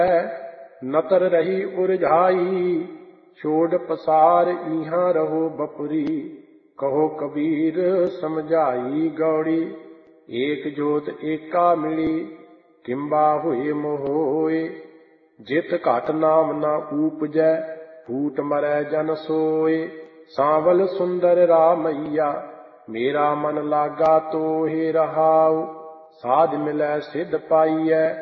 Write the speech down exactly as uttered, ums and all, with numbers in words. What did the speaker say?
नतर रही उरझाई। छोड़ पसार इहाँ रहो बपुरी, कहो कबीर समझाई गौड़ी। एक जोत एका मिली, किंबा हुए मोहोए। जित घट नाम न ऊपजै, फूट मरै जन सोए। सांवल सुंदर रामैया, मेरा मन लागा तोहे रहाउ। साध मिलै सिद्ध पाइयै,